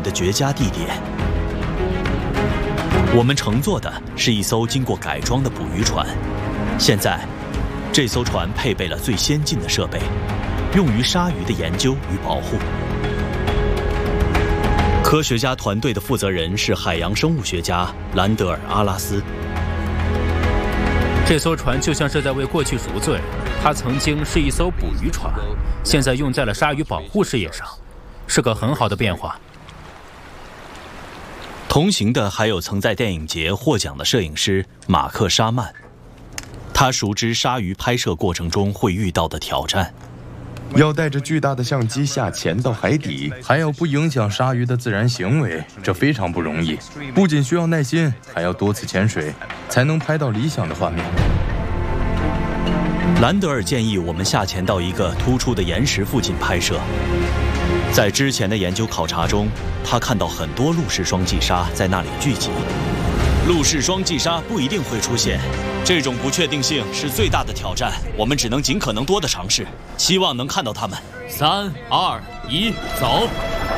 的绝佳地点。我们乘坐的是一艘经过改装的捕鱼船，现在，这艘船配备了最先进的设备，用于鲨鱼的研究与保护。科学家团队的负责人是海洋生物学家兰德尔·阿拉斯。 这艘船就像是在为过去赎罪，它曾经是一艘捕鱼船，现在用在了鲨鱼保护事业上，是个很好的变化。 同行的还有曾在电影节获奖的摄影师马克·沙曼，他熟知鲨鱼拍摄过程中会遇到的挑战。 要带着巨大的相机下潜到海底，还要不影响鲨鱼的自然行为，这非常不容易。不仅需要耐心，还要多次潜水，才能拍到理想的画面。 兰德尔建议我们下潜到一个突出的岩石附近拍摄。在之前的研究考察中，他看到很多陆氏双髻鲨在那里聚集。陆氏双髻鲨不一定会出现，这种不确定性是最大的挑战。我们只能尽可能多的尝试，希望能看到它们。 3、2、1，走！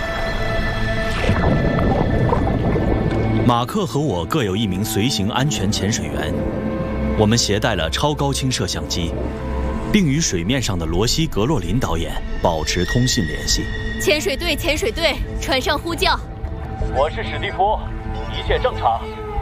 马克和我各有一名随行安全潜水员，我们携带了超高清摄像机，并与水面上的罗西·格洛林导演保持通信联系。 潜水队，潜水队，船上呼叫。 我是史蒂夫，一切正常。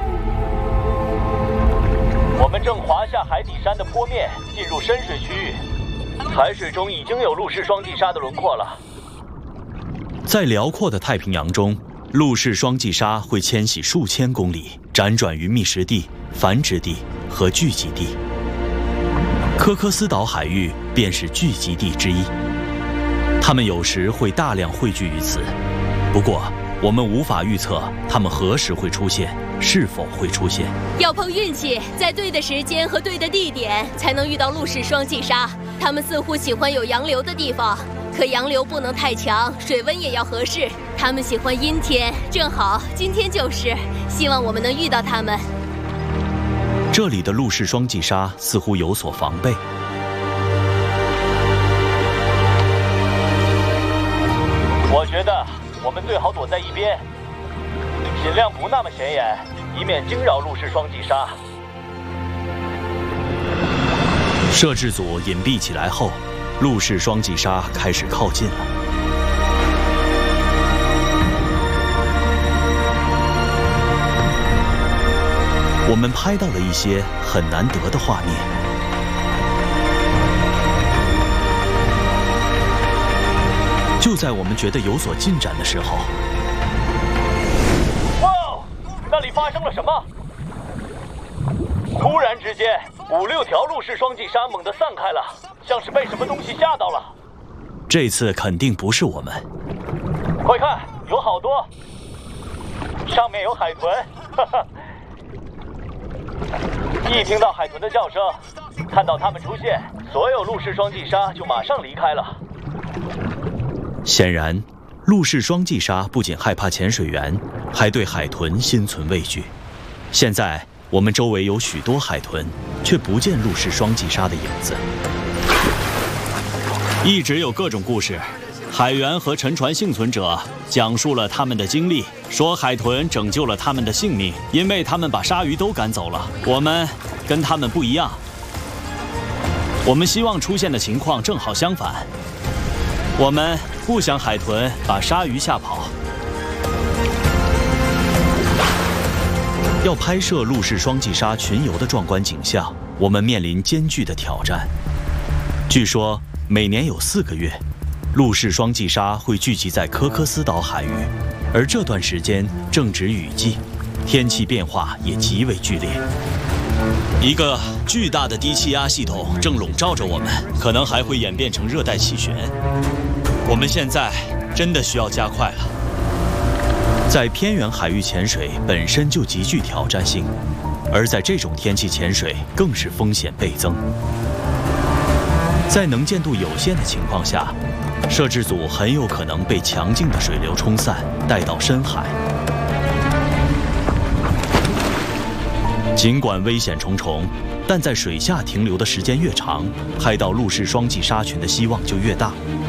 我们正滑下海底山的坡面，进入深水区域。海水中已经有陆氏双髻鲨的轮廓了。 在辽阔的太平洋中，陆氏双髻鲨会迁徙数千公里，辗转于觅食地、繁殖地和聚集地。科科斯岛海域便是聚集地之一。它们有时会大量汇聚于此，不过我们无法预测它们何时会出现，是否会出现。 要碰运气，在对的时间和对的地点，才能遇到陆氏双髻鲨。它们似乎喜欢有洋流的地方，可洋流不能太强，水温也要合适。它们喜欢阴天，正好今天就是。希望我们能遇到它们。 这里的陆氏双髻鲨似乎有所防备。 我觉得我们最好躲在一边，尽量不那么显眼，以免惊扰陆氏双髻鲨。 摄制组隐蔽起来后，陆氏双髻鲨开始靠近了。我们拍到了一些很难得的画面。就在我们觉得有所进展的时候， 哇！那里发生了什么？突然之间，5、6条陆氏双髻鲨猛地散开了，像是被什么东西吓到了。 这次肯定不是我们。 快看，有好多，上面有海豚，哈哈。一听到海豚的叫声，看到它们出现，所有陆氏双髻鲨就马上离开了。 显然，陆氏双髻鲨不仅害怕潜水员，还对海豚心存畏惧。现在我们周围有许多海豚，却不见陆氏双髻鲨的影子。一直有各种故事，海员和沉船幸存者讲述了他们的经历，说海豚拯救了他们的性命，因为他们把鲨鱼都赶走了。我们跟他们不一样，我们希望出现的情况正好相反。我们不想海豚把鲨鱼吓跑。要拍摄陆氏双髻鲨群游的壮观景象，我们面临艰巨的挑战。据说每年有4个月，陆氏双髻鲨会聚集在科科斯岛海域，而这段时间正值雨季，天气变化也极为剧烈。一个巨大的低气压系统正笼罩着我们，可能还会演变成热带气旋。我们现在真的需要加快了。在偏远海域潜水本身就极具挑战性，而在这种天气潜水更是风险倍增。在能见度有限的情况下，摄制组很有可能被强劲的水流冲散，带到深海。尽管危险重重，但在水下停留的时间越长，拍到陆氏双髻鲨群的希望就越大。